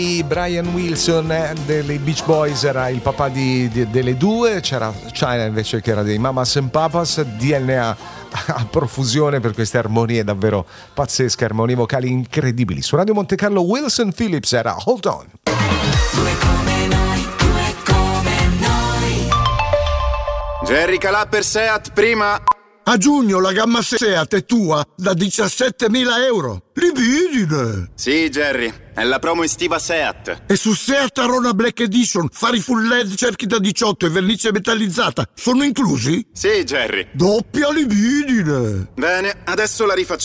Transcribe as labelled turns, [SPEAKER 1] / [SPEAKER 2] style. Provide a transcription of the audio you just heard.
[SPEAKER 1] Brian Wilson dei Beach Boys era il papà delle due, c'era China invece che era dei Mamas and Papas. DNA a profusione per queste armonie davvero pazzesche, armonie vocali incredibili. Su Radio Monte Carlo Wilson Phillips era Hold On.
[SPEAKER 2] Due come noi, due come noi.
[SPEAKER 3] Jerry Calà per Seat prima.
[SPEAKER 4] A giugno la gamma Seat è tua da 17.000 euro. Libidine!
[SPEAKER 3] Sì, Jerry, è la promo estiva Seat.
[SPEAKER 4] E su Seat Arona Black Edition, fari full LED, cerchi da 18 e vernice metallizzata sono inclusi?
[SPEAKER 3] Sì, Jerry.
[SPEAKER 4] Doppia libidine!
[SPEAKER 3] Bene, adesso la rifacciamo.